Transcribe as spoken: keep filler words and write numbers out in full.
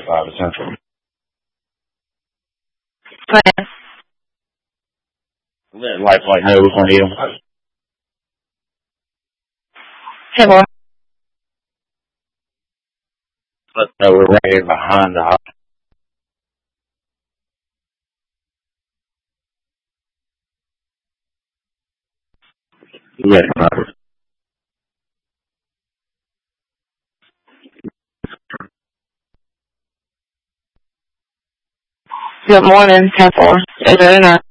like five to ten. Plan. Like, like, no, we're gonna need them. Hey, boy. But no, we're right here behind the house. Yes, sir. Good morning, ten four. Is there not?